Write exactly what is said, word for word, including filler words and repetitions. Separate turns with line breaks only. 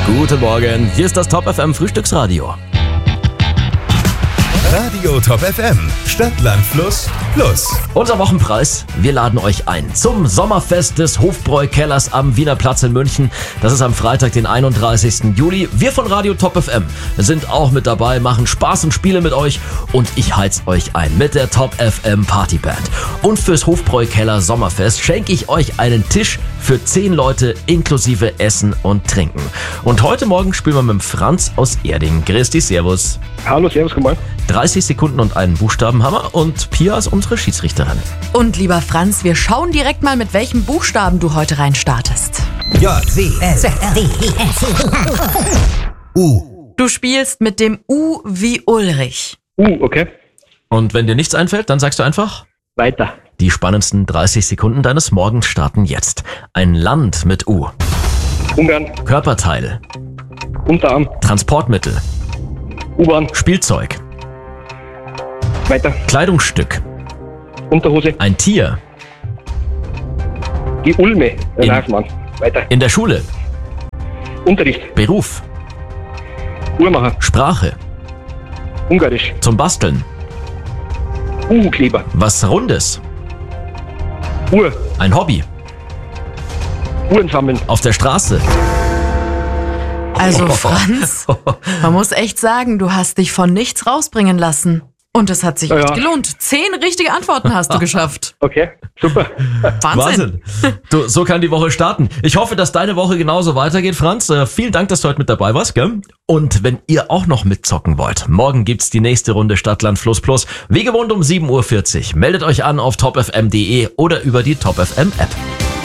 Guten Morgen, hier ist das Top F M Frühstücksradio.
Radio Top F M, Stadt, Land, Fluss, Plus.
Unser Wochenpreis, wir laden euch ein zum Sommerfest des Hofbräu-Kellers am Wiener Platz in München. Das ist am Freitag, den einunddreißigsten Juli. Wir von Radio Top F M sind auch mit dabei, machen Spaß und Spiele mit euch und ich heiz euch ein mit der Top F M Partyband. Und fürs Hofbräu-Keller Sommerfest schenke ich euch einen Tisch für zehn Leute inklusive Essen und Trinken. Und heute Morgen spielen wir mit dem Franz aus Erding. Grüß dich, servus.
Hallo, servus, guten Morgen.
dreißig Sekunden und einen Buchstabenhammer und Pia ist unsere Schiedsrichterin.
Und lieber Franz, wir schauen direkt mal, mit welchem Buchstaben du heute rein startest.
J, W, S, D, E, F, U.
Du spielst mit dem U wie Ulrich.
Uh, okay.
Und wenn dir nichts einfällt, dann sagst du einfach...
Weiter.
Die spannendsten dreißig Sekunden deines Morgens starten jetzt. Ein Land mit U.
Ungarn.
Körperteil.
Unterarm.
Transportmittel.
U-Bahn.
Spielzeug.
Weiter.
Kleidungsstück.
Unterhose.
Ein Tier.
Die Ulme. Der
In-
Nachmann. Weiter.
In der Schule.
Unterricht.
Beruf.
Uhrmacher.
Sprache.
Ungarisch.
Zum Basteln.
U-Kleber.
Was Rundes.
Uhr.
Ein Hobby.
Uhren sammeln.
Auf der Straße.
Also Franz, man muss echt sagen, du hast dich von nichts rausbringen lassen. Und es hat sich
Ja,
echt
ja.
gelohnt. Zehn richtige Antworten hast du geschafft.
Okay, super.
Wahnsinn.
Du, so kann die Woche starten. Ich hoffe, dass deine Woche genauso weitergeht, Franz. Äh, vielen Dank, dass du heute mit dabei warst, gell? Und wenn ihr auch noch mitzocken wollt, morgen gibt's die nächste Runde Stadt, Land, Fluss, Plus. Wie gewohnt um sieben Uhr vierzig. Meldet euch an auf top f m punkt d e oder über die Top F M App.